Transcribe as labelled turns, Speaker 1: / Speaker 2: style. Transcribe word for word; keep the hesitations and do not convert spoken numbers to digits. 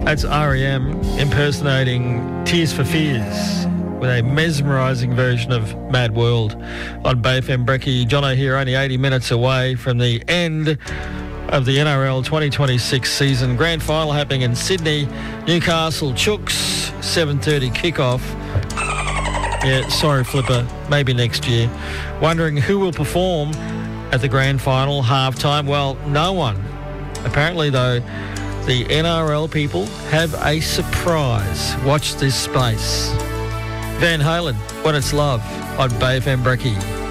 Speaker 1: That's R E M impersonating Tears for Fears with a mesmerising version of Mad World on Bay F M Brekkie. Jono here, only eighty minutes away from the end of the N R L twenty twenty-six season. Grand final happening in Sydney. Newcastle Chooks, seven thirty kickoff. Yeah, sorry, Flipper, maybe next year. Wondering who will perform at the grand final halftime? Well, no one. Apparently, though, the N R L people have a surprise. Watch this space. Van Halen, When It's Love on Bay F M Brekkie.